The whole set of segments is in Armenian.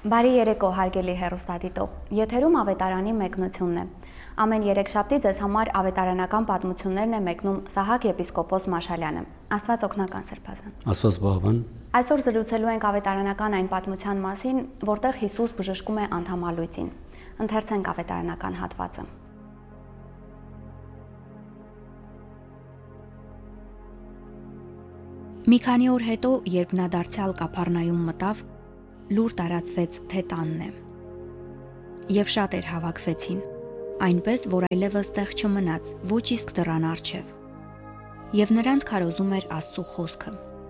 Բարի երեկո, հարգելի հեռուստադիտող։ Եթերում ավետարանի մեկնությունն է։ Ամեն երեքշաբթի ձեզ համար ավետարանական պատմություններն է մեկնում Սահակ եպիսկոպոս Մաշալյանը։ Աստված օգնական Սրբազան։ Աստված բաղվան։ Այսօր զրուցելու ենք ավետարանական այն պատմության մասին, որտեղ Հիսուս բժշկում է անդամալույծին։ Ընթերցենք ավետարանական հատվածը։ Մի քանի օր հետո, երբ նա դարձյալ Կափառնայում մտավ, լուր տարածվեց, թե տանն է։ Եվ շատեր հավաքվեցին, այնպես, որ այլևս տեղ չմնաց, ոչ իսկ դռան առջև։ Եվ նրանց քարոզում էր Աստծու խոսքը։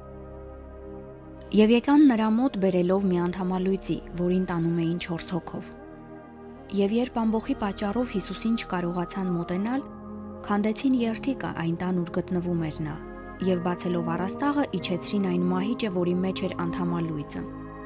Եվ եկան նրա մոտ բերելով մի անդամալույծի, որին տանում էին 4 հոգով։ Եվ երբ ամբոխի պատճառով Հիսուսին չկարողացան մոտենալ, քանդեցին երթիկը այն տան, ուր գտնվում էր նա, եւ բացելով առաստաղը իջեցրին այն մահիճը, որի մեջ էր անդամալույծը։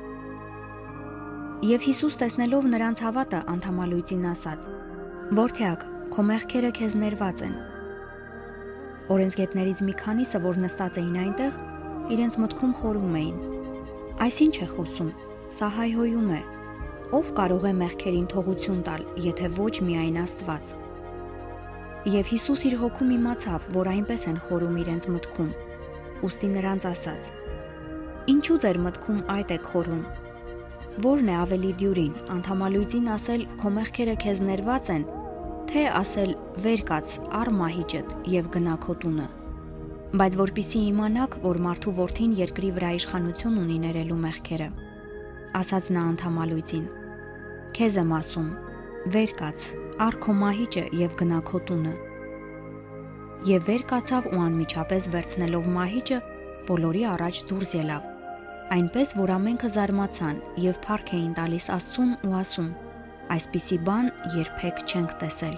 Եվ Հիսուս տեսնելով նրանց հավատը անդամալույծին ասաց. «Որդյակ, քո մեղքերը քեզ ներված են»։ Օրենսգետներից մի քանիսը, որ նստած էին այնտեղ, իրենց մտքում խորում էին. «Այս ինչ է խոսում, սա հայհոյում է, ով կարող է մեղքերին թողություն տալ, եթե ոչ միայն Աստված»։ Եվ Հիսուս իր հոգում իմացավ, որ այնպես են խորում իրենց մտքում, ուստի նրանց ասաց. «Ինչու ձեր մտքում այդ եք խորում։ Որն է ավելի դյուրին, անդամալույծին ասել քո մեղքերը քեզ ներված են, թե ասել վեր կաց, առ մահիճդ եւ գնա քո տունը։ Բայց որպիսի իմանաք, որ մարդու որդին երկրի վրա իշխանություն ունի ներելու մեղքերը, ասաց նա անդամալույծին. քեզ եմ ասում, վեր կաց, առ քո մահիճը եւ գնա քո տունը։ Եվ վեր կացավ ու անմիջապես վերցնելով մահիճը, բոլորի առաջ դուրս ելավ։ Այնպես, որ ամենքը զարմացան եւ փառք էին տալիս Աստծուն ու ասում. այսպիսի բան երբեք չենք տեսել։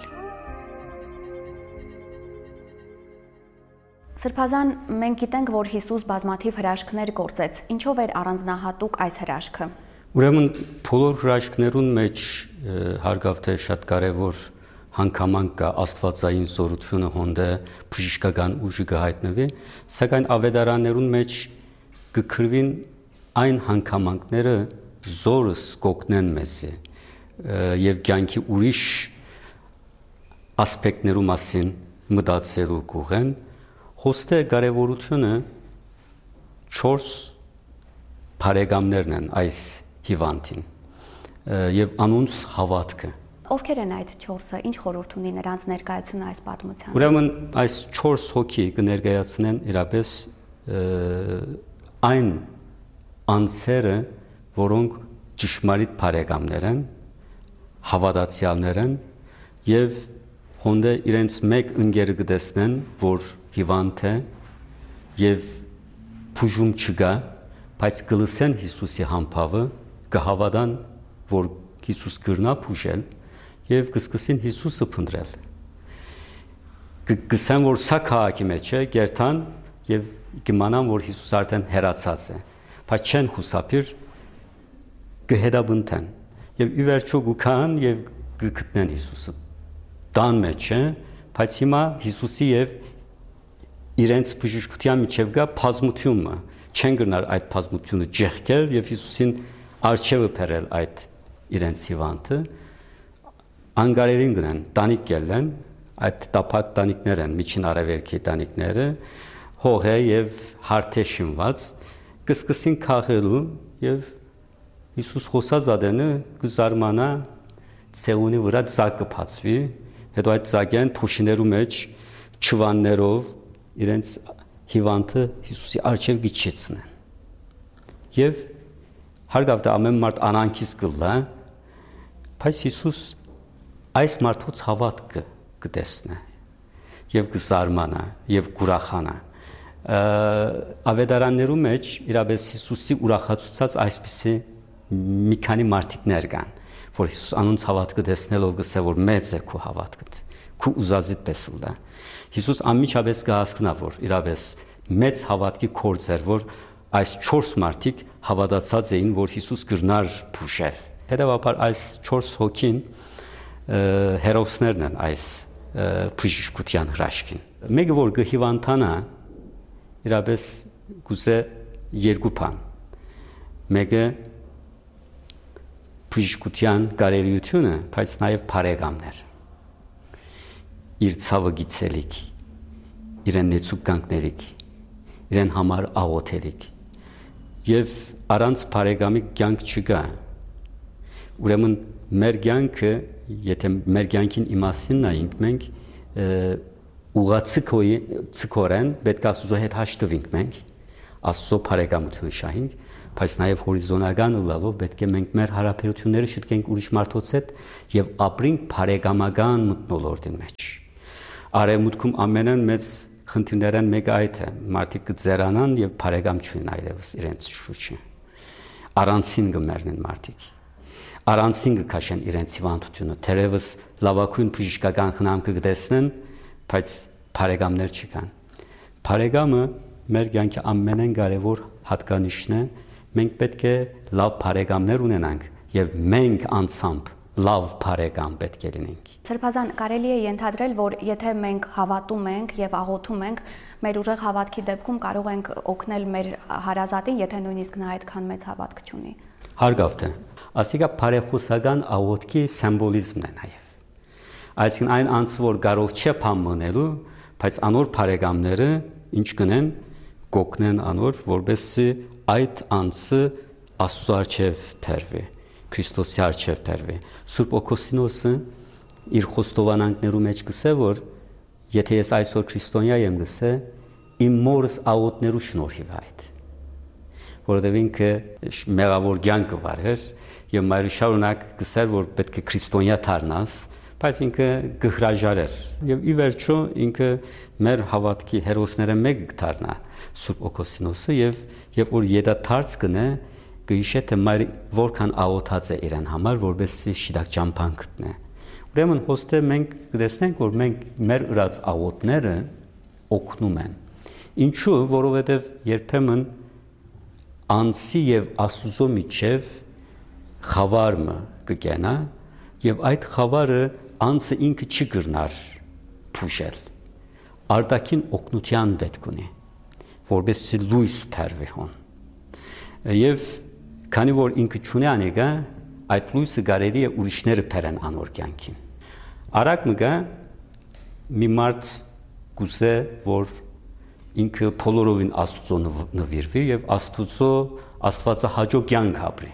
Սրբազան, մենք գիտենք, որ Հիսուս բազմաթիվ հրաշքներ գործեց։ Ինչով էր առանձնահատուկ այս հրաշքը։ Ուրեմն բոլոր հրաշքներուն մեջ հարգավ թե շատ կարևոր հանգամանք կա աստվածային զորությունը հոնդե բժշկական ուժը կհայտնվի, սակայն ավետարաններուն մեջ կգրվին այն հանգամանքները զորս կօգնեն մեզի եւ կյանքի ուրիշ ասպեկտներու մասին մտածելու կուղեն, հոստե կարևորությունը 4 բարեկամներն են այս հիվանդին եւ անոնց հավատքը։ Ովքեր են այդ 4-ը, ինչ խորհուրդ ունի նրանց ներկայությունը այս պատմությանը։ Ուրեմն այս 4 հոգի կներկայացնեն իրապես այն անձերը, որոնք ճշմարիտ բարեկամներ են, հավատացյալներ են եւ հոնդե իրենց մեկ ընկերը կտեսնեն, որ հիվանդ է եւ բուժում չկա, բայց կլսեն Հիսուսի համբավը, կհավատան, որ Հիսուս կրնա բուժել եւ կսկսին Հիսուսը փնտրել։ Կսեն, որ սա քաղաքի մեջ է, գերտան եւ կիմանան, որ Հիսուս արդեն հեռացած է, բայց չեն խուսափիր կհետաբնթեն եւ ի վերջո գուքան եւ գտնեն Հիսուսը։ Տան մեջ է, բայց հիմա Հիսուսի եւ իրենց բժշկության միջև կա բազմությունը, չեն գնար այդ բազմությունը ջեղքել եւ Հիսուսին արչեւը բերել այդ իրենց հիվանդը, անգարերին գնան, տանիք գելեն, այդ տափակ տանիքներ են, միջին արևելքի տանիքները, հող է եւ հարթե շինված, կսկսին քաղելու եւ Հիսուս խոսած ադենը կզարմանա, ցեունի վրա ծակ կփածվի, հետո այդ ծակեն փոշիներու մեջ ճվաններով իրենց հիվանդը Հիսուսի արչև գիչեցնեն։ Եվ հարգավ թե ամեն մարդ անանքից կլա, բայց Հիսուս այս մարդուց հավատքը կտեսնե եւ կզարմանա եւ կուրախանա։ Ավետարաններու մեջ իրապես Հիսուսի ուրախացուցած այսպիսի մի քանի մարդիկներ կան, որ Հիսուս անոնց հավատքը տեսնելով գսե որ մեծ է քո հավատքը, քո ուզածիդ պես լա։ Հիսուս անմիջապես կհասկնա, որ իրապես մեծ հավատքի կորձ էր, որ այս 4 մարդիկ հավատացած էին, որ Հիսուս կրնար բուժել։ Հետևաբար այս 4 հոգին հերոսներն են այս բժշկության հրաշքին։ Մեկը որ կհիվանդանա, իրապես գուցե երկու բան։ Մեկը բժշկության կարելիությունը, բայց նաև բարեկամներ։ Իր ցավը գիցելիք, իրեն նեցուկ կանգներիք, իրեն համար աղոթելիք, եւ առանց բարեկամի կյանք չկա։ Ուրեմն մեր կյանքը, եթե մեր կյանքին իմաստին նայենք, մենք ուղղացիքորեն պետք է Աստծո հետ հաշտվենք մենք, Աստծո բարեկամությունը շահենք, բայց նաև հորիզոնական լալով պետք է մենք մեր հարաբերությունները շտկենք ուրիշ մարդոց հետ եւ ապրենք բարեկամական մթնոլորտի մեջ։ Արևմուտքում ամենն մեծ խնդիրներն մեկը այդ է, մարդիկ կձերանան եւ բարեկամ չունեն այլևս իրենց շուրջը։ Առանցին կմեռնեն մարդիկ։ Առանցին կքաշեն իրենց հիվանդությունը, թերևս լավագույն բժշկական խնամքը կտեսնեն, բայց բարեկամներ չկան։ Բարեկամը մեր կյանքի ամենակարևոր հատկանիշն է, մենք պետք է լավ բարեկամներ ունենանք եւ մենք անցամբ լավ բարեկամ պետք է լինենք։ Սրբազան, կարելի է ենթադրել, որ եթե մենք հավատում ենք եւ աղոթում ենք, մեր ուժեղ հավատքի դեպքում կարող ենք օգնել մեր հարազատին, եթե նույնիսկ նա այդքան մեծ հավատք չունի։ Հարգավտ է։ Ասիկա բարեխոսական աղոթքի սիմվոլիզմն է նաեւ։ Այսինքն այն անձը, որ կարող չէ բան մնելու, բայց անոր բարեկամները ինչ կնեն, կօգնեն անոր, որովհետեւ այդ անձը Աստծո առջև բերվի, Քրիստոսի առջև բերվի։ Սուրբ Օգոստինոսը իր խոստովանանքներու մեջ գսե, որ եթե ես այսօր քրիստոնյա եմ գսե, իմ մորս աղոթներու շնորհիվ այդ։ Որովհետև ինքը մեղավոր կյանք վարեր եւ մայրը շարունակ գսեր, որ պետք է քրիստոնյա դառնաս, բայց ինքը գհրաժարեր եւ ի վերջո ինքը մեր հավատքի հերոսները մեկ դառնա Սուրբ Օգոստինոսը եւ որ յետադարձ կնե գիշե թե մայր որքան աղոթած է իրեն համար, որովհետեւ շիդակ ճամփան գտնե։ Ուրեմն հոստե մենք կտեսնենք, որ մենք մեր ըրած աղոթները օգնում են։ Ինչու՞, որովհետեւ երբեմն անսի եւ Աստուծո միջև խավարը կգենա եւ այդ խավարը անսը ինքը չի գրնար փուշել։ Արտաքին օգնության պետք ունի, որովհետեւ լույս բերվի հոն։ Եվ քանի որ ինքը չունի անեգա, այդ լույսը կարելի է ուրիշները բերեն անոր կյանքին։ Արագ մգա մի մարդ գուզե, որ ինքը բոլորովին Աստծո նվիրվի եւ Աստվածը հաջող կյանք ապրի։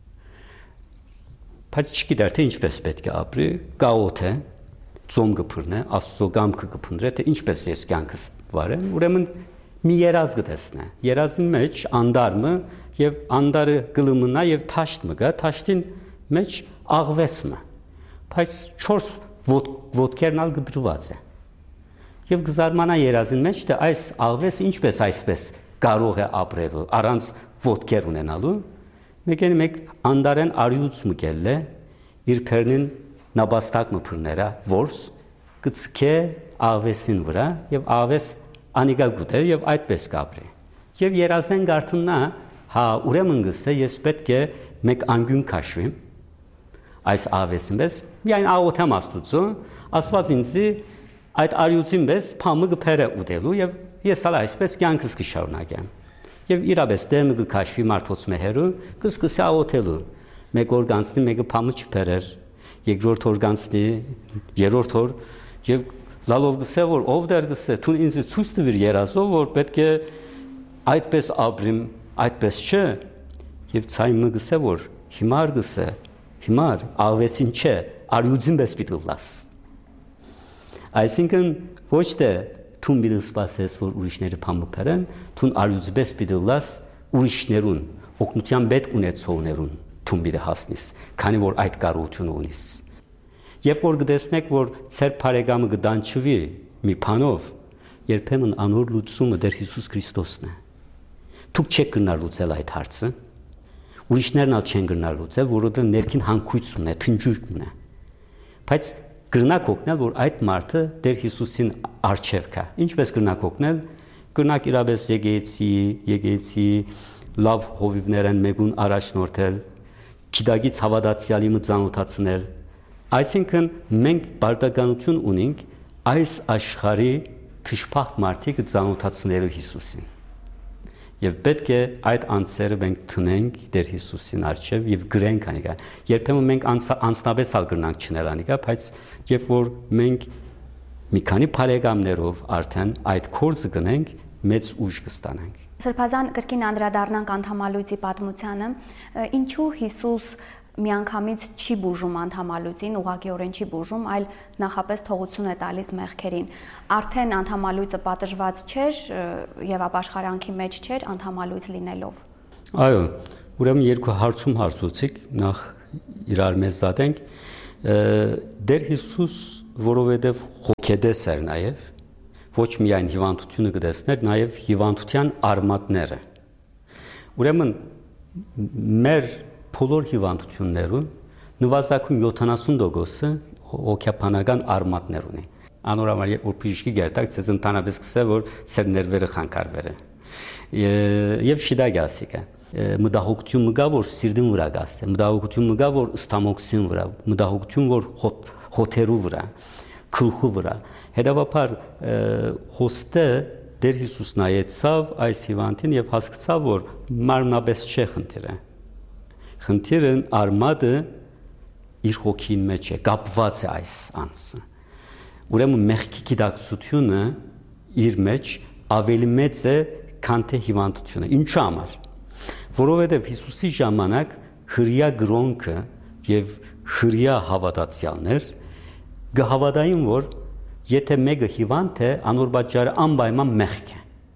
Բայց չգիտեր թե ինչպես պետք է ապրի, գաղութ է, ծոմ կփռնե, Աստծո կամքը կփնտրե, թե ինչպես ես կյանքս վարեմ, ուրեմն մի երազ կտեսնե։ Երազին մեջ անդարը եւ անդարը գլումնա եւ թաշտ մգա, թաշտին մեջ աղվեսը։ Բայց 4 ոտքերն ալ գդրված է։ Եվ գզարմանա երազին մեջ թե այս աղվեսը ինչպես այսպես կարող է ապրել առանց ոտքեր ունենալու։ Մեկ անդարեն արյուծ մգել է, իր փերնին նաբաստակ մփրներա որս գծքե աղվեսին վրա եւ աղվես անիգա գուտե եւ այդպես կապրի։ Եվ երազեն գարթնա, հա ուրեմն գսե ես պետք է մեկ անգյուն քաշվեմ այս աղվեսին պես, միայն աղոթեմ Աստծո, Աստված ինձի այդ արյուծին պես փամը գփերը ուտելու եւ ես ալ այսպես կյանքս կշարունակեմ։ Եվ իրապես դեմը կքաշվի մարդոց մեհերու, կսկսի աղոթելու։ Մեկ օր գանցնի, մեկը փամը չփերեր, երկրորդ օր գանցնի, երրորդ օր եւ լալով գսե որ ով դեր գսե թուն ինձ ցույց տվիր երազով որ պետք է այդպես ապրիմ այդպես չէ եւ ցայմը գսե որ հիմար գսե հիմար աղվեսին չէ արյուծին պես պիտի լաս այսինքն ոչ թե թուն պիտի սպասես որ ուրիշները փամը փերեն թուն արյուծի պես պիտի լաս ուրիշներուն օգնության պետք ունեցողներուն թուն պիտի հասնես քանի որ այդ կարողությունը ունես Երբ որ գտեսնեք, որ ծեր բարեկամը գդանչվի մի բանով, երբեմն անոր լուծումը դեր Հիսուս Քրիստոսն է։ Դուք չեք գնալ լուծել այդ հարցը, ուրիշներն ալ չեն գնալ լուծել, որովհետև ներքին հանգույց ունի, թնջույք ունի։ Բայց գնաք օգնել, որ այդ մարդը դեր Հիսուսին արչև կա։ Ինչպես գնաք օգնել, գնաք իրապես եկեցի լավ հովիվներն մեկուն առաջնորդել, գիտագից հավատացյալի մծանոթացնել Այսինքն մենք բարդականություն ունենք այս աշխարհի թշփախտ մարդիկ ծանոթացնելու Հիսուսին։ Եվ պետք է այդ անձերը մենք տնենք Տեր Հիսուսին առջև եւ գրենք անիկա։ Երբեմն մենք անձնապես ալ կրնանք չնել անիկա, բայց երբ որ մենք մի քանի բարեկամներով արդեն այդ կորձը գնենք, մեծ ուժ կստանանք։ Սրբազան կրկին անդրադառնանք անդամալույցի պատմությանը, ինչու Հիսուս միանգամից չի բուժում անդամալույցին, ուղղակիորեն չի բուժում, այլ նախապես թողություն է տալիս մեղքերին։ Արդեն անդամալույցը պատժված չէր եւ ապաշխարանքի մեջ չէր անդամալույց լինելով։ Այո, ուրեմն երկու հարցում հարցուցիկ, նախ իրար մեզ զատենք, Տեր Հիսուս, որովհետեւ հոգեդես էր նաեւ, ոչ միայն հիվանդությունը կտեսներ, նաեւ հիվանդության արմատները։ Ուրեմն մեր բոլոր հիվանդություններում նվազագույն 70%-ը հոգեբանական արմատներ ունի։ Անորոշ որ բժիշկի գերտակ ցեզ ընդանրապես կսե որ ծեր ներվերը խանգարվերը։ Եվ շիդագասիկա մտահոգություն մգա որ սիրտին վրա գաստե, մտահոգություն մգա որ ստամոքսին վրա, մտահոգություն որ հոթերու վրա, քլխու վրա։ Հետևաբար հոստը Տեր Հիսուս նայեցավ այս հիվանդին եւ հասկացավ որ մարմնապես չէ խնդիրը։ Խնդիրն արմատը իր հոգին մեջ է, կապված է այս անձը։ Ուրեմն մեղքի գիտակցությունը իր մեջ ավելի մեծ է, քան թե հիվանդությունը։ Ինչու՞ համար։ Որովհետև Հիսուսի ժամանակ հրյա գրոնքը եւ հրյա հավատացյալներ գհավատային որ եթե մեկը հիվանդ է, անոր պատճառը անպայման մեղք է։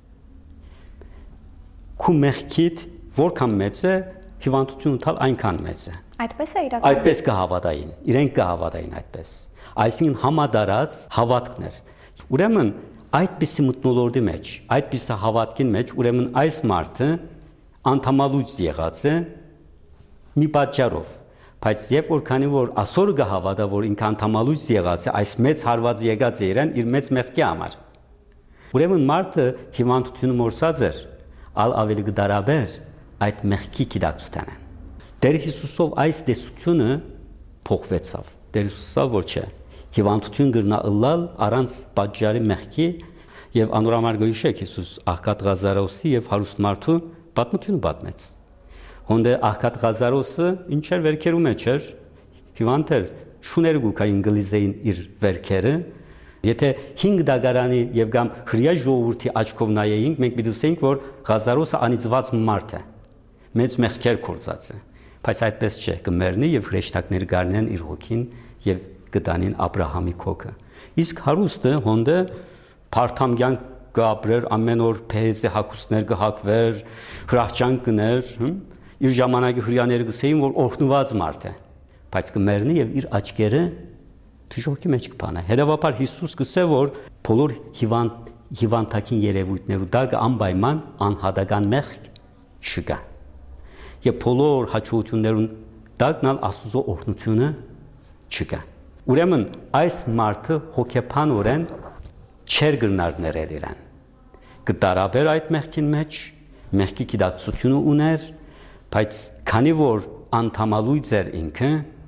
Քու մեղքիդ որքան մեծ է, հիվանդությունը տալ այնքան մեծ է։ Այդպես է իրական։ Այդպես կհավատային, իրենք կհավատային այդպես։ Այսինքն համադարած հավատքներ։ Ուրեմն այդպիսի մտնոլորտի մեջ, այդպիսի հավատքին մեջ, ուրեմն այս մարդը անդամալույց եղած է մի պատճառով, բայց երբ որ քանի որ ասորը կհավատա որ ինքը անդամալույց եղած է, այս մեծ հարված եկած է իրեն իր մեծ մեղքի համար։ Ուրեմն մարդը հիվանդությունը մորցած էր, ավելի կդարաբեր այդ մեղքի գիտակցությանը։ Տեր Հիսուսով այս տեսությունը փոխվեցավ։ Տեր Հիսուսով որ չէ, հիվանդություն գրնա ըլլալ առանց պատճառի մեղքի եւ անորոշ գույշեք Հիսուս աղքատ Ղազարոսի եւ հարուստ մարդու պատմությունը պատմեց։ Հոնդե աղքատ Ղազարոսը ինչեր վերքերու մեջ էր, հիվանդ էր, շուներ գուկային գլիզեին իր վերքերը, եթե 5 դագարանի եւ կամ հրյա ժողովրդի աչքով նայեինք, մենք միտուսեինք որ Ղազարոսը անիծված մարդ է, մեծ մեղքեր կործած է, բայց այդպես չէ, կմեռնի եւ հրեշտակներ գարնեն իր հոգին եւ կտանին Աբրահամի քոքը։ Իսկ հարուստը հոնդե փարթամյան գաբրեր ամեն օր փեզե հակուսներ կհակվեր, հրախճան կներ, իր ժամանակի հрьяաները գսեին որ օրհնված մարդ է, բայց կմեռնի եւ իր աչքերը դժոխքի մեջ կփանա։ Հետևաբար Հիսուս գսե որ բոլոր հիվանդակին երևույթներու դակը անպայման անհատական մեղք չկա։ Եվ բոլոր հաջողություններուն դակնալ Աստծո օրհնությունը չկա։ Ուրեմն այս մարդը հոգեբանորեն չեր գրնար ներել իրան։ Կտարաբեր այդ մեղքին մեջ, մեղքի գիտակցությունը ուներ, բայց քանի որ անդամալույց էր ինքը,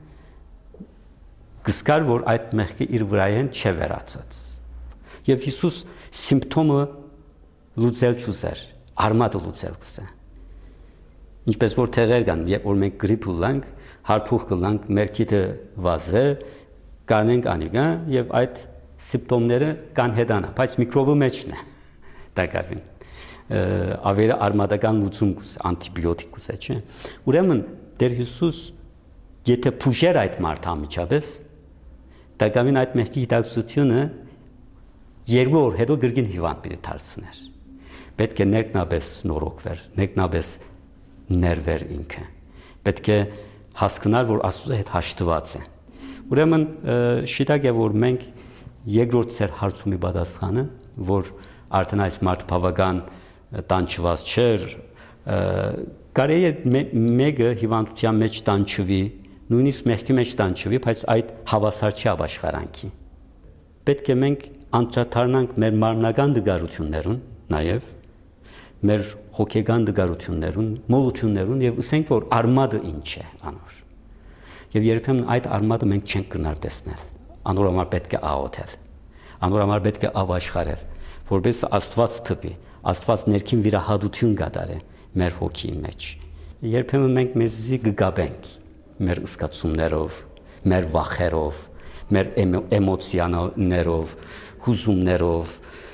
գսկար որ այդ մեղքը իր վրայեն չէ վերացած։ Եվ Հիսուս սիմպտոմը լուծել չուզեր, արմատը լուծել կուզեր։ Ինչպես որ թեղեր կան, երբ որ մենք գրիպ ուլանք, հարփուխ կլանք, մերքիթը վազե, կանենք անիգա եւ այդ սիմպտոմները կան հետանա, բայց միկրոբը մեջն է։ Դա գավին։ Ավելի արմատական լուծում կուզե, անտիբիոտիկ կուզե, չէ։ Ուրեմն Տեր Հիսուս եթե փուժեր այդ մարդը ամիջապես, դա գավին այդ մեղքի գիտակցությունը 2 օր հետո գրգին հիվանդ պիտի դարձներ։ Պետք է ներքնաբես նորոգվեր, ներքնաբես ներվեր ինքը։ Պետք է հասկանալ, որ Աստծո հետ հաշտված է։ Ուրեմն շիտակ է, որ մենք երկրորդ ծեր հարցումի պատասխանը, որ արդեն այս մարդը բավական տանջված չէր, կարելի է մեկը հիվանդության մեջ տանջվի, նույնիսկ մեղքի մեջ տանջվի, բայց այդ հավասար չի ապաշխարանքի։ Պետք է մենք անդրադառնանք մեր մարմնական դգարություններուն, նաև մեր հոգեգան դգարություններուն, մոլություններուն եւ ասենք որ արմատը ինչ է անոր։ Եվ երբեմն այդ արմատը մենք չենք գնար տեսնել։ Անորոշ պետք է աղոթել։ Անորոշ պետք է ապաշխարել, որպես Աստված թվի, Աստված ներքին վիրահատություն կատարե մեր հոգի մեջ։ Երբեմն մենք մեզի կգաբենք մեր զգացումներով, մեր վախերով, մեր էմոցիաներով, հուզումներով,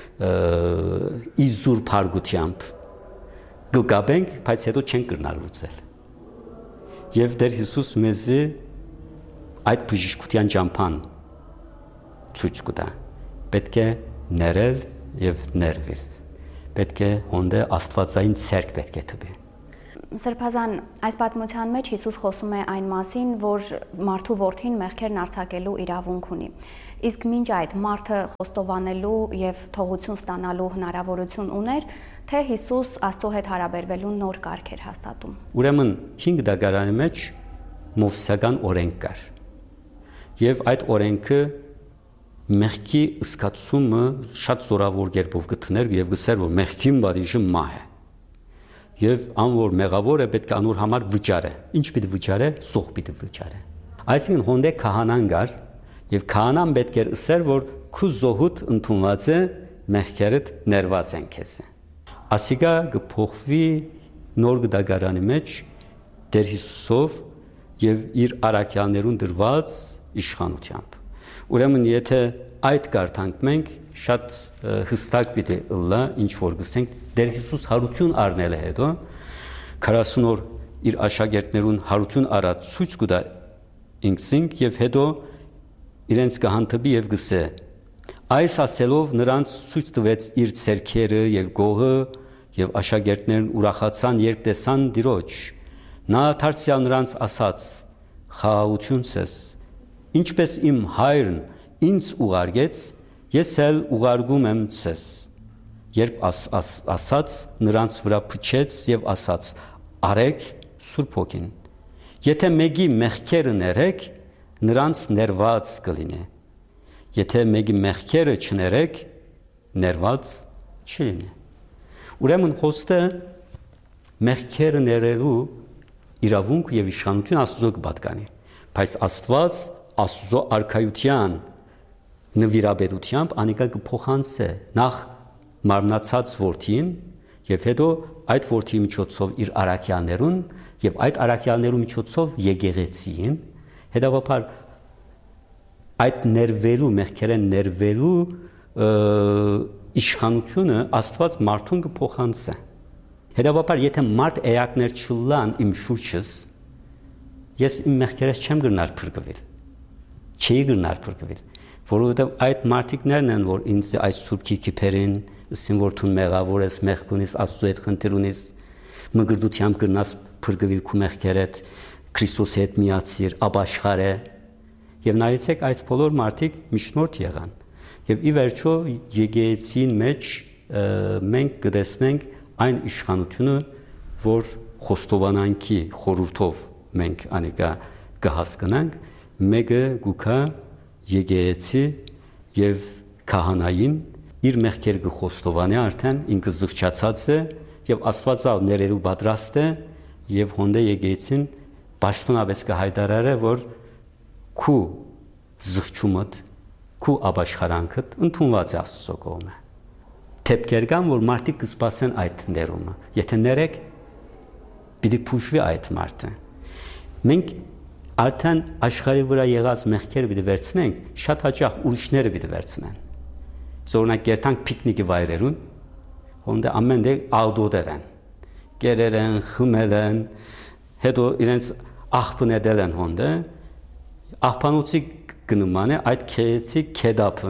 իզուր փարգությամբ կգաբենք, բայց հետո չենք կրնալ լուծել։ Եվ Տեր Հիսուս մեզի այդ բժշկության ճամփան ցույց կտա։ Պետք է ներել եւ ներվել։ Պետք է հոնդե աստվածային ցերկ պետք է տվի։ Սրբազան, այս պատմության մեջ Հիսուս խոսում է այն մասին, որ մարդու որդին մեղքերն արձակելու իրավունք ունի։ Իսկ մինչ այդ մարդը խոստովանելու եւ թողություն ստանալու հնարավորություն ուներ, թե Հիսուս Աստծո հետ հարաբերվելու նոր կարգ էր հաստատում։ Ուրեմն 5 դագարանի մեջ մովսեսական օրենք կար։ Եվ այդ օրենքը մեղքի զգացումը շատ զորավոր կերպով գտներ եւ գսեր որ մեղքին բարիժը մահ է։ Եվ անոր մեղավոր է պետք է անոր համար վճարը։ Ինչ պիտի վճարը, սող պիտի վճարը։ Այսինքն հոնդե քահանան գար եւ քահանան պետք է ասեր որ քու զոհուտ ընդունված է մեղքերդ ներված են քեզ։ Ասիկա կփոխվի նոր դագարանի մեջ Տեր Հիսուսով եւ իր արաքյաներուն դրված իշխանությամբ։ Ուրեմն եթե այդ կարդանք մենք շատ հստակ պիտի ըլլա ինչ որ գսենք Տեր Հիսուս հարություն առնել է հետո 40 օր իր աշակերտներուն հարություն առած ցույց կտա ինքսինք եւ հետո իրենց կհանդիպի եւ գսե այս ասելով նրանց ցույց տվեց իր ցերքերը եւ գողը եւ աշակերտներն ուրախացան երբ տեսան Տիրոջ նա դարձյալ նրանց ասաց խաղաղություն ցես ինչպես իմ հայրն ինձ ուղարկեց ես էլ ուղարկում եմ ցես երբ ասաց նրանց վրա փչեց եւ ասաց արեք Սուրբ Հոգին եթե մեկի մեղքերը ներեք նրանց ներված կլինի եթե մեկի մեղքերը չներեք ներված չլինի ուրեմն խոսքը մեղքերը ներելու իրավունք եւ իշխանություն Աստծո կպատկանի բայց Աստված Աստծո արքայության նվիրաբերությամբ անիկա կփոխանցե նախ մարմնացած որդին եւ հետո այդ որդի միջոցով իր արաքյաներուն եւ այդ արաքյաներու միջոցով եկեղեցին հետաբար այդ ներվելու մեղքերեն ներվելու իշխանությունը Աստված մարդուն կփոխանցե հետաբար եթե մարդ էակներ չլան իմ շուրջս ես իմ մեղքերից չեմ գնալ փրկվել չի գնալ փրկվել որովհետեւ այդ մարդիկներն են որ ինձ այս սուրբքի քիփերին ասին որ թուն մեղավոր ես մեղք ունես Աստծո հետ խնդիր ունես մգրդությամբ գնաս փրկվել քու մեղքերդ Քրիստոսի հետ միացիր ապաշխարե եւ նայեցեք այս բոլոր մարդիկ միջնորդ եղան եւ ի վերջո եկեղեցին մեջ մենք կտեսնենք այն իշխանությունը որ խոստովանանքի խորհրդով մենք անիկա կհասկանանք մեկը գուքա եկեղեցի եւ քահանային իր մեղքերը կխոստովանի արդեն ինքը զղջացած է եւ Աստվածավ ներելու պատրաստ է եւ հոնդե եկեղեցին պաշտոնապես կհայտարարե որ քու զղջումդ քու ապաշխարանքդ ընդունված է Աստծո կողմը թեփքեր կան որ մարդիկ կսպասեն այդ ներումը եթե ներեք պիտի փուշվի այդ մարդը մենք արդեն աշխարհի վրա եղած մեղքերը պիտի վերցնենք շատ հաճախ ուրիշները պիտի վերցնեն Զորնակ երթանք պիկնիկի վայրերուն, հոնդե ամեն դե աղդոդեր են, կերեր են, խմել են, հետո իրենց աղբն էդել են հոնդե, աղբանոցի գնուման է այդ քեեցի քեդապը,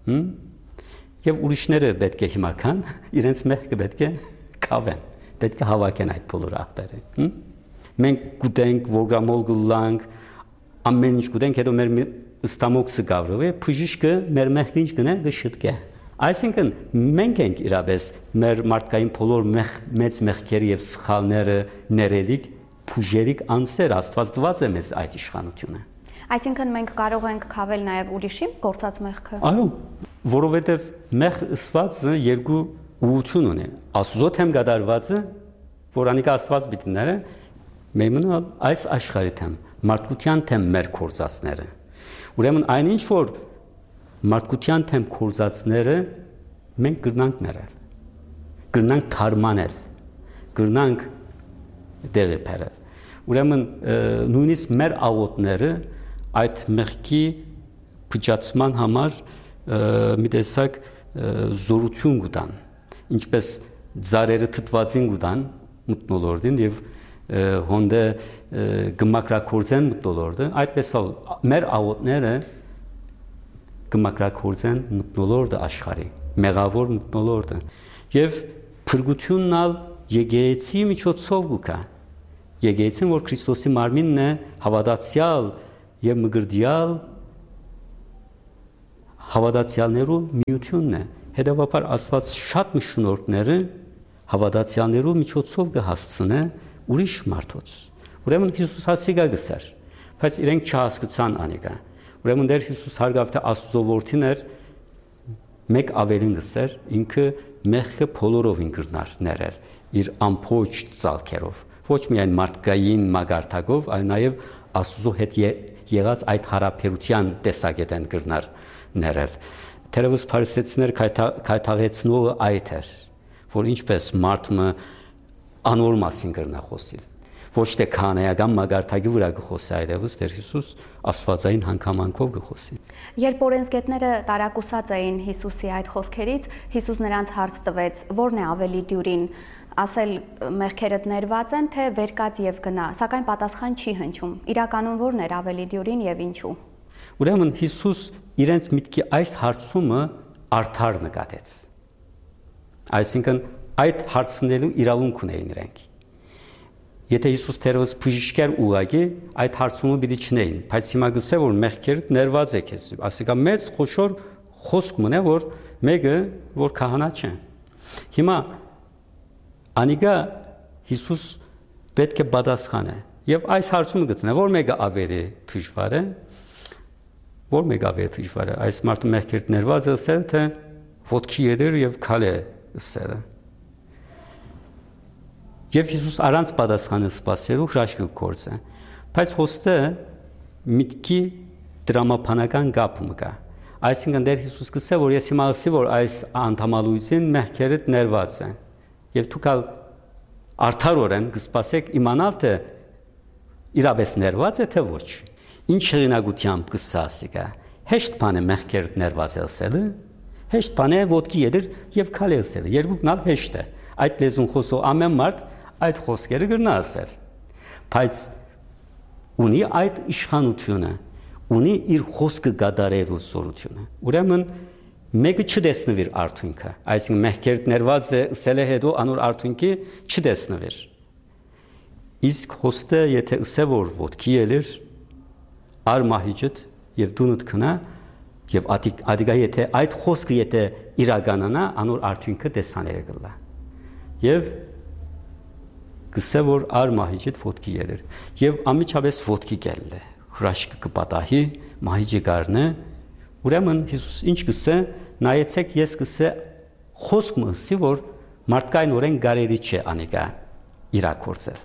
և ուրիշները պետք է հիմական, իրենց մեղքը պետք է կավեն, պետք է հավաքեն այդ բոլոր աղբերը, մենք գուտենք, որգամոլ գլանք, ամեն ինչ գուտենք, հետո մեր ստամոքսը գավրով է, փուժիշկը մեր մեղքը ինչ գնե, գշտկե։ Այսինքն մենք ենք իրապես մեր մարդկային բոլոր մեծ մեղքերը եւ սխալները ներելիք, փուժելիք անձեր Աստված տված է մեզ այդ իշխանությունը։ Այսինքն մենք կարող ենք քավել նաեւ ուրիշի գործած մեղքը։ Այո, որովհետեւ մեղ ըսվածը երկու ուղղություն ունի։ Աստծո թեմ գդարվածը, որ անիկա Աստված պիտի ները, մեմնա այս աշխարհի թեմ, մարդկության թեմ մեր գործածները։ Ուրեմն այնինչ որ մարդկության թեմ կորզածները մենք կրնանք ներել գրնանք թարմանել, գրնանք դեղի բերել։ Ուրեմն նույնիսկ մեր աղոթները այդ մեղքի փչացման համար մի տեսակ զորություն կտան, ինչպես ծառերը թթվածին կտան մթնոլորտին եւ հոնդե գմակրակորձեն մթնոլորտը, այդպես մեր աղոթները գմակրակորձեն մթնոլորտը աշխարհի, մեղավոր մթնոլորտը եւ փրկությունն ալ եկեղեցի միջոցով կա։ Եկեղեցին, որ Քրիստոսի մարմինն է, հավատացյալ եւ մգրդյալ հավատացյալներու միությունն է։ Հետևաբար Աստված շատ մշնորհները հավատացյալներու միջոցով կհասցնե ուրիշ մարդոց։ Ուրեմն Հիսուս ասիգա գսեր, բայց իրենք չհասկացան անիկա։ Ուրեմն դեր Հիսուս հարգավ թե Աստծո որդին էր, մեկ ավելին գսեր, ինքը մեղքը բոլորով ինքնար ներել իր ամփոփ ցալքերով, ոչ միայն մարդկային մագարտակով, այլ նաև Աստծո հետ եղած այդ հարաբերության տեսակետեն կրնար ներել։ Թերևս փարիսեցիներ քայթաղեցնողը այդ էր, որ ինչպես մարդը անոր մասին կրնա խոսիլ, ոչ թե քահանայական մագարտակի վրա կխոսի, այլևս Տեր Հիսուս աստվածային հանգամանքով կխոսի։ Երբ օրենսգետները տարակուսած էին Հիսուսի այդ խոսքերից, Հիսուս նրանց հարց տվեց. «Որն է ավելի դյուրին, ասել մեղքերդ ներված են, թե վերկաց եւ գնա», սակայն պատասխան չի հնչում։ Իրականում որն էր ավելի դյուրին եւ ինչու։ Ուրեմն Հիսուս իրենց միտքի այս հարցումը արդար նկատեց։ Այսինքն այդ հարցնելու իրավունք ունեին իրենք։ Եթե Հիսուս թերևս բժիշկեր ուղակի այդ հարցումը պիտի չնեին, բայց հիմա գսե որ մեղքերդ ներված է քեզ, ասիկա մեծ խոշոր խոսք մնա որ մեկը որ քահանա չէ։ Հիմա անիկա Հիսուս պետք է պատասխանե եւ այս հարցումը գտնե որ մեկը ավելի դժվար է, որ մեկը ավելի դժվար է, այս մարդու մեղքերդ ներված է ասել թե ոտքի յետեր եւ քալե ասել։ Եվ Հիսուս առանց պատասխանը սպասելու հրաշք գործը, բայց հոստը միտքի դրամապանական կապը կա։ Այսինքն դեր Հիսուս կսե որ ես հիմա ասի որ այս անդամալույցին մեղքերդ ներված են եւ դուք արդարորեն կսպասեք իմանալ թե իրապես ներված է թե ոչ։ Ինչ հեղինակությամբ կսասիկա։ Հեշտ բան է մեղքերդ ներված է ասելը, հեշտ բան է ոտքի յետեր եւ քալե ասելը։ Երկուքն ալ հեշտ է։ Այդ լեզուն խոսող ամեն մարդ այդ խոսքերը գրնա ասել, բայց ունի այդ իշխանությունը, ունի իր խոսքը գադարելու զորությունը։ Ուրեմն մեկը չտեսնվիր արդյունքը, այսինքն մեղքերդ ներված է ասել է հետո անոր արդյունքի չտեսնվիր։ Իսկ հոստը եթե ասե որ ոտքի ելիր արմահիջդ եւ դունդ քնա եւ ադիգա եթե այդ խոսքը եթե իրականանա անոր արդյունքը տեսաները կլա։ Եվ գսե որ արմահիջդ ոտքի ելեր եւ ամիջապես ոտքի գելլե հրաշք կպատահի մահիջը գարնը ուրեմն Հիսուս ինչ գսե նայեցեք ես գսե խոսք մսի որ մարդկային օրեն գարերի չէ անիկա իրակորցել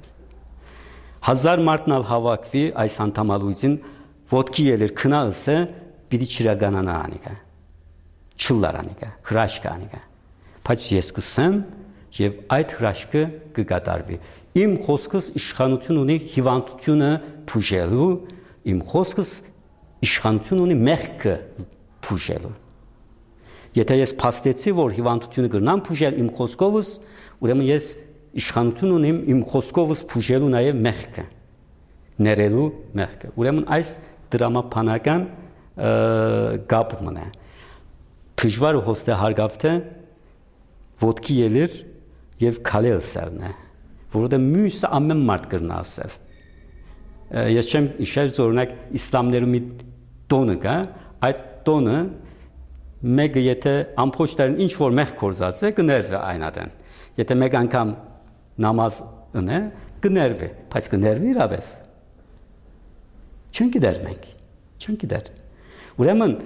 1000 մարդնալ հավաքվի այս անդամալույցին ոտքի ելեր քնալսը պիտի չիրականանա անիկա չլար անիկա հրաշք անիկա բայց ես գսեմ եւ այդ հրաշքը կկատարվի։ Իմ խոսքս իշխանություն ունի հիվանդությունը փուժելու, իմ խոսքս իշխանություն ունի մեղքը փուժելու։ Եթե ես փաստեցի, որ հիվանդությունը կրնամ փուժել իմ խոսքովս, ուրեմն ես իշխանություն ունիմ իմ խոսքովս փուժելու նաեւ մեղքը, ներելու մեղքը։ Ուրեմն այս դրամապանական գապն է։ Դժվար հոստը հարգավ թե ոտքի ելիր եւ քալել սերնե որովհետեւ մյուսը ամեն մարդ կրնա ասել ես չեմ իշել օրինակ իսլամներու մի տոնը կա այդ տոնը մեկը եթե ամփոփտերն ինչ որ մեղ կորզած է կներվի այնադեն եթե մեկ անգամ նամազ ունե կներվի բայց կներվի իրապես չեն գիտեր մենք չեն գիտեր ուրեմն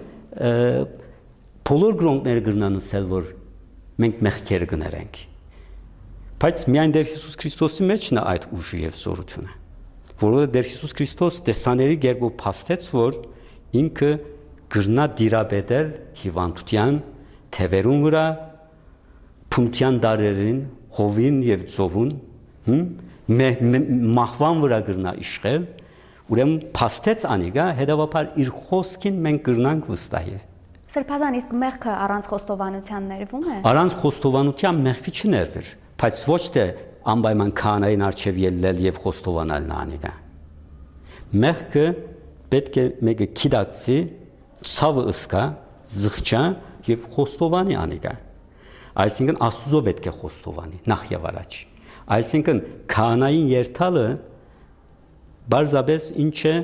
բոլոր գրոնքները կրնան ասել որ մենք մեղքեր կներենք բայց միայն Տեր Հիսուս Քրիստոսի մեջն է այդ ուժը եւ զորությունը որովհետեւ Տեր Հիսուս Քրիստոս տեսաների գերբով փաստեց որ ինքը գրնա դիրաբետել հիվանդության թևերուն վրա փունության դարերին հովին եւ ծովուն մահվան վրա գրնա իշխել, ուրեմն փաստեց անիգա, հետևաբար իր խոսքին մենք գրնանք վստահել։ Սրբազան, իսկ մեղքը առանց խոստովանության ներվում է։ Առանց խոստովանության մեղքը չներվեր, բայց ոչ թե անպայման քահանային արչև ելնել եւ խոստովանալն անիգա։ Մեղքը պետք է մեկը քիդակցի, ցավը ըսկա, զղջա եւ խոստովանի անիգա։ Այսինքն Աստուծո պետք է խոստովանի նախ եւ առաջ։ Այսինքն քահանային երթալը բարձաբես ինչ է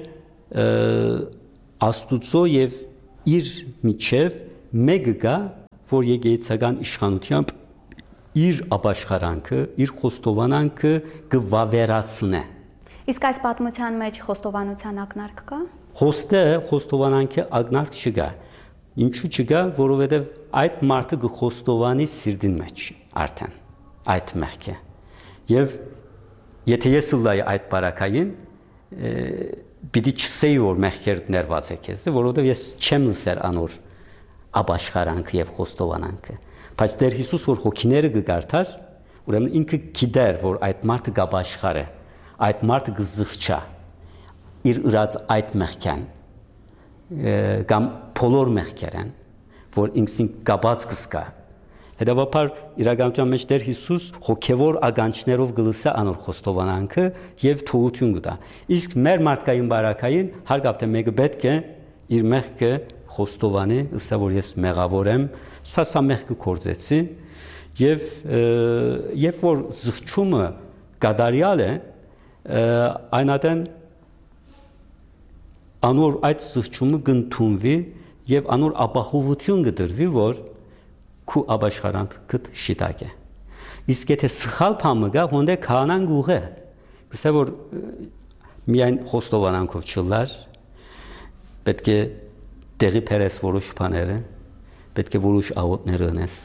Աստուծո եւ իր միջև մեկը գա, որ եկեղեցական իշխանությամբ իր ապաշխարանքը, իր խոստովանանքը կվավերացնե։ Իսկ այս պատմության մեջ խոստովանության ակնարկ կա։ Խոստովանանքի ակնարկ չկա։ Ինչու չկա, որովհետև այդ մարդը կխոստովանի սիրտին մեջ արդեն այդ մեղքը։ Եվ եթե ես լայ այդ բարակային պիտի չսեի որ մեղքեր ներված է քեզ, որովհետև ես չեմ լսել անոր ապաշխարանքը եւ խոստովանանքը։ Բայց Տեր Հիսուս որ հոգիները կգարթար, ուրեմն ինքը գիտեր որ այդ մարդը կապաշխարե, այդ մարդը կզղջա իր ուրած այդ մեղքան կամ բոլոր մեղքերն, որ ինքսին կապած կսկա։ Հետևաբար իրականության մեջ Տեր Հիսուս հոգևոր ագանչներով գլսա անոր խոստովանանքը եւ թողություն կտա։ Իսկ մեր մարդկային բարակային հարգավ թե մեկը պետք է իր մեղքը խոստովանի, ասա որ ես մեղավոր եմ, սա մեղքը կործեցի եւ որ զղջումը կատարյալ է, այնատեն անոր այդ զղջումը կընդունվի եւ անոր ապահովություն կդրվի, որ քու ապաշխարանքը շիտակ է։ Իսկ եթե սխալ բանը գա, հոնդե քահանան գուղե։ Գսե որ միայն խոստովանանքով չլար, պետք է տեղի փերես որոշ բաները, պետք է որոշ աղոթներ ունես։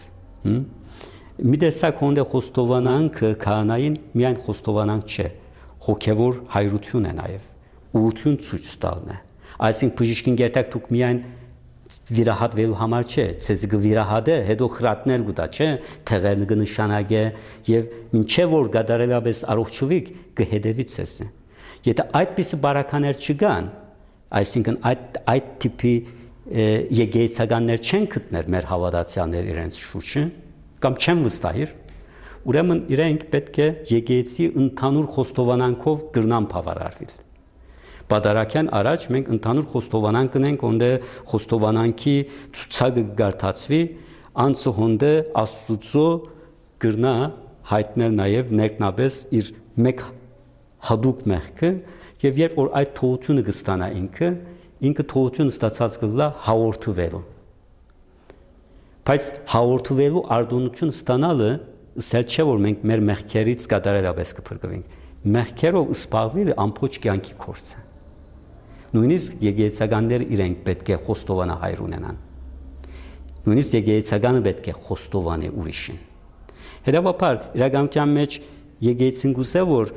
Մի տեսակ հոնդե խոստովանանքը քահանային միայն խոստովանանք չէ, հոգևոր հայրություն է նաեւ ուղղություն ցույց տալն է։ Այսինքն բժիշկին գերտակ դուք միայն վիրահատվելու համար չէ, ցեզ գվիրահատե, հետո խրատներ գուտա, չէ, թեղերն կնշանակե եւ ինչեւ որ գադարելաբես առողջվիկ կհետևի ցես։ Եթե այդպիսի բարականեր չկան, այսինքն այդ տիպի եկեղեցականներ չեն գտներ մեր հավատացյալներ իրենց շուրջը, կամ չեն վստահիր, ուրեմն իրենք պետք է եկեղեցի ընդհանուր խոստովանանքով գրնան բավարարվել։ Պատարակյան առաջ մենք ընդհանուր խոստովանանք ունենք, ոնդե խոստովանանքի ցուցակը գարտացվի, անցը հոնդե Աստուծո գրնա հայտնել նաև ներքնաբես իր մեկ հadoop մեղքը, եւ երբ որ այդ թողությունը կստանա ինքը թողությունը ստացած կլա հաղորդվելու։ Բայց հաղորդվելու արդյունություն ստանալը սել չէ որ մենք մեր մեղքերից կատարելապես կփրկվենք։ Մեղքերով սպառվելը ամբողջ կյանքի կորց է։ Նույնիսկ եկեղեցականները իրենք պետք է խոստովանահայր ունենան։ Նույնիսկ եկեղեցականը պետք է խոստովանի ուրիշին։ Հետևաբար իրականության մեջ եկեղեցին գուսե որ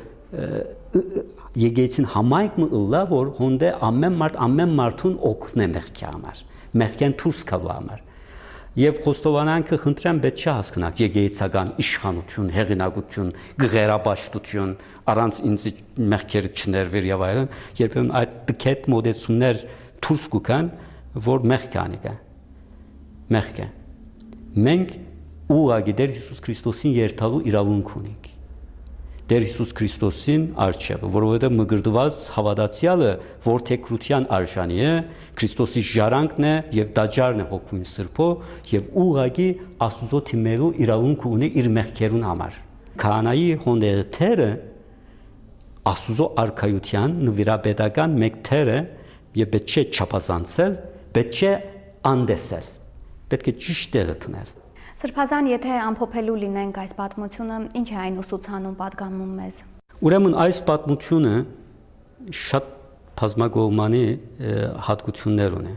եկեղեցին համայնք մըլլա որ հոնդե ամեն մարդուն օգնե մեղքի համար, մեղքեն դուրս գալու համար։ Եվ խոստովանանքը խնդրեմ պետք չէ հասկանալ եկեղեցական իշխանություն, հեղինակություն, գղերապաշտություն, առանց ինձ մեղքերը չներվեր եւ այլն, երբեմն այդ տքետ մոդեցումներ դուրս կգան, որ մեղք անիկա։ Մեղք է։ Մենք ուղղակի Տեր Հիսուս Քրիստոսին երթալու իրավունք ունենք։ Տեր Հիսուս Քրիստոսին արչև, որովհետև մգրդված հավատացյալը որդեգրության արժանի է, Քրիստոսի ժառանգն է եւ դաջարն է հոգուն սրբո եւ ուղղակի Աստուծո թիմելու իրավունք ունի իր մեղքերուն համար։ Քահանայի հոնդերը Աստուծո արքայության նվիրապետական մեկ թերը եւ պետք չէ չափազանցել, պետք չէ անդեսել, պետք է ճիշտ տեղը տնել։ Սրբազան, եթե ամփոփելու լինենք այս պատմությունը, ինչ է այն ուսուցանում պատգամում մեզ։ Ուրեմն այս պատմությունը շատ բազմակողմանի հատկություններ ունի։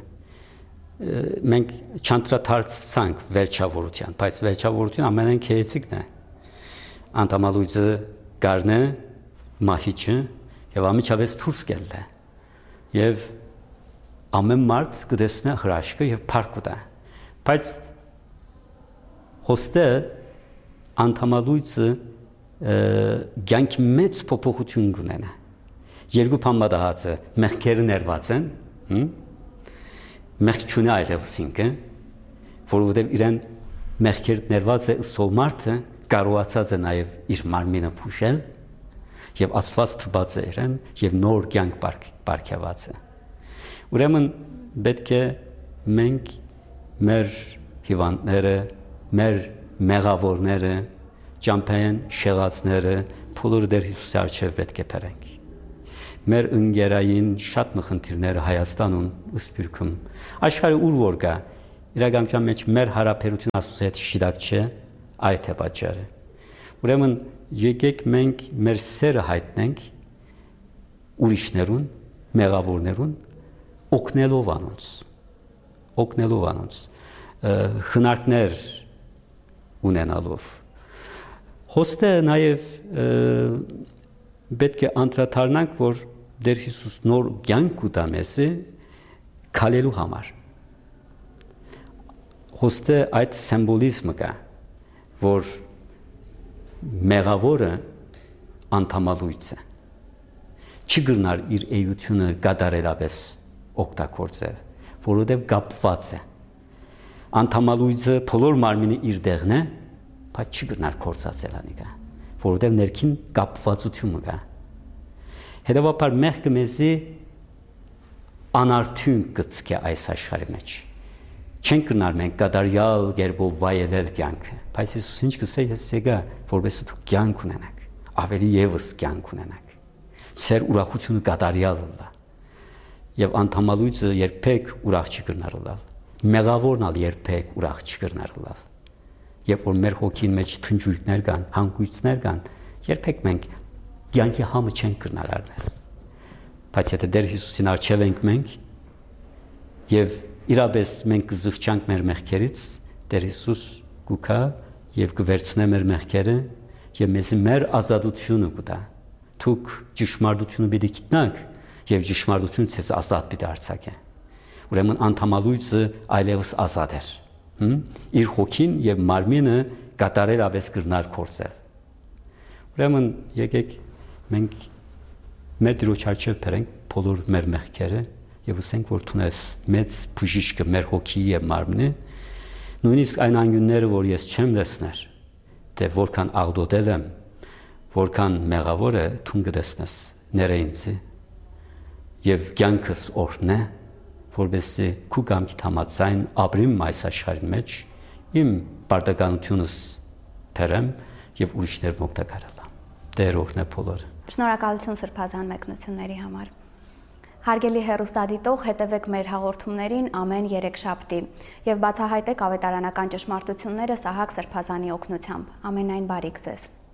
Մենք չանդրադարձանք վերջավորության, բայց վերջավորությունը ամենայն քեեցիկն է։ Անտամալույցը գարնը, մահիճը եւ ամիջավես դուրս գելն է։ Եվ ամեն մարդ կտեսնե հրաշքը եւ փառք կտա։ Բայց հոստը անդամալույցը կյանքի մեծ փոփոխություն կունենա։ Երկու բամբադահացը մեղքերը ներված են, մեղք չունի այլևս ինքը, որովհետև իրեն մեղքերը ներված է ըստ մարդը կարողացած է նաև իր մարմինը փուշել եւ Աստված թված է իրեն եւ նոր կյանք բարգեւած է։ Ուրեմն պետք է մենք մեր հիվանդները, մեր մեղավորները, ճամփեն շեղածները բոլորը դեր Հիսուսի առջև պետք է բերենք։ Մեր ընկերային շատ մխնդիրները Հայաստանում ըսպիրքում աշխարհի ուր որ կա իրականության մեջ մեր հարաբերությունը Աստծո հետ շիրակ չէ, այդ է պատճառը։ Ուրեմն եկեք մենք մեր սերը հայտնենք ուրիշներուն, մեղավորներուն, օգնելով անոնց, հնարքներ ունենալով։ Հոստը նաև պետք է անդրադառնանք, որ Տեր Հիսուս նոր կյանք կտա մեզ քալելու համար։ Հոստը այդ սիմվոլիզմը կա, որ մեղավորը անդամալույց է։ Չի գնար իր էությունը կատարելապես օգտագործել, որովհետև կապված է։ Անդամալույցը բոլոր մարմինը իր տեղն է, բայց չի գնար կործածել անիկա, որովհետև ներքին կապվածություն կա։ Հետևաբար մեղքը մեզի անարդյուն կծկե այս աշխարհի մեջ։ Չենք գնար մենք կատարյալ կերպով վայելել կյանքը, բայց Հիսուս ինչ կսե ես եկա, որովհետեւ դուք կյանք ունենաք, ավելի եւս կյանք ունենաք։ Սեր ուրախությունը կատարյալ լա։ Եվ անդամալույցը երբեք ուրախ չի կրնար լալ։ Մեղավորն ալ երբեք ուրախ չի կրնար լալ։ Երբ որ մեր հոգին մեջ թնջույքներ կան, հանգույցներ կան, երբեք մենք կյանքի համը չենք կրնար առնել։ Բայց եթե Տեր Հիսուսին առջև ենք մենք եւ իրապես մենք կզղջանք մեր մեղքերից, Տեր Հիսուս կուքա եւ կվերցնե մեր մեղքերը եւ մեզ մեր ազատությունը կտա։ Դուք ճշմարտությունը պիտի գիտնաք եւ ճշմարտությունը ցես ազատ պիտի արձակե։ Ուրեմն անդամալույցը այլևս ազատ էր։ Իր հոգին եւ մարմինը կատարելապես կրնար կործել։ Ուրեմն եկեք մենք մեր Տիրոջ առջև բերենք բոլոր մեր մեղքերը եւ ասենք որ ցունես մեծ բուժիչը մեր հոգի եւ մարմնի նույնիսկ այն անգյունները որ ես չեմ լսներ թե որքան աղդոտել եմ որքան մեղավոր է ցուն կտեսնես ներեինցի եւ կյանքս օրհնե որովհետեւ քու կամքի համացայն ապրիմ այս աշխարհի մեջ իմ պարտականությունս բերեմ եւ ուրիշներն օգտակարել Տեր օրհնե բոլորը Շնորհակալություն սրբազան մեկնությունների համար Հարգելի հեռուստադիտող, հետևեք մեր հաղորդումներին ամեն երեքշաբթի եւ բացահայտեք ավետարանական ճշմարտությունները Սահակ Սրբազանի օգնությամբ։ Ամենայն բարիք ձեզ։